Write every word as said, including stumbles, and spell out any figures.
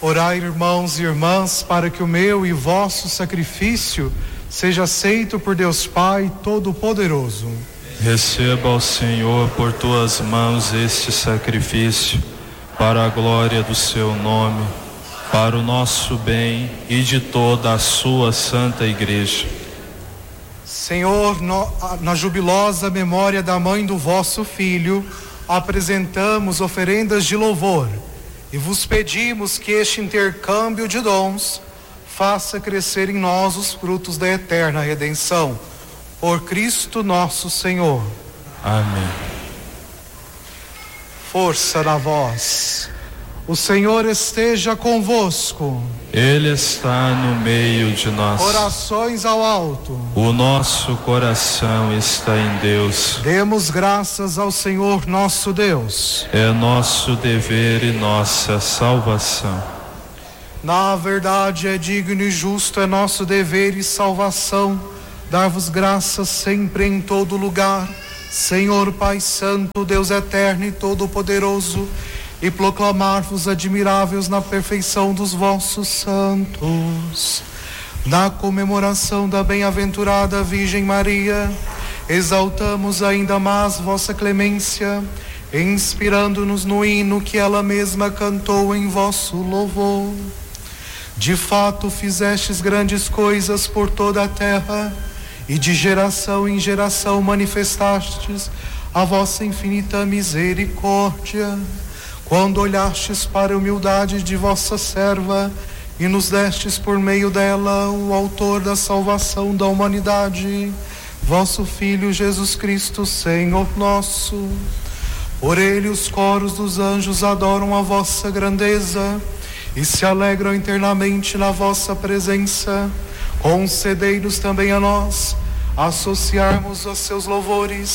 Orai, irmãos e irmãs, para que o meu e vosso sacrifício seja aceito por Deus Pai Todo-Poderoso. Receba, ó Senhor, por tuas mãos este sacrifício, para a glória do seu nome, para o nosso bem e de toda a sua santa igreja. Senhor, no, na jubilosa memória da mãe do vosso Filho, apresentamos oferendas de louvor e vos pedimos que este intercâmbio de dons faça crescer em nós os frutos da eterna redenção. Por Cristo nosso Senhor. Amém. Força na voz. O Senhor esteja convosco. Ele está no meio de nós. Orações ao alto. O nosso coração está em Deus. Demos graças ao Senhor nosso Deus. É nosso dever e nossa salvação. Na verdade, é digno e justo, é nosso dever e salvação dar-vos graças sempre em todo lugar, Senhor Pai Santo, Deus eterno e todo-poderoso, e proclamar-vos admiráveis na perfeição dos vossos santos. Na comemoração da bem-aventurada Virgem Maria, exaltamos ainda mais vossa clemência, inspirando-nos no hino que ela mesma cantou em vosso louvor. De fato, fizestes grandes coisas por toda a terra, e de geração em geração manifestastes a vossa infinita misericórdia, quando olhastes para a humildade de vossa serva e nos destes por meio dela o autor da salvação da humanidade, vosso Filho Jesus Cristo, Senhor nosso. Por ele os coros dos anjos adoram a vossa grandeza e se alegram eternamente na vossa presença. Concedei-nos também a nós associarmos a seus louvores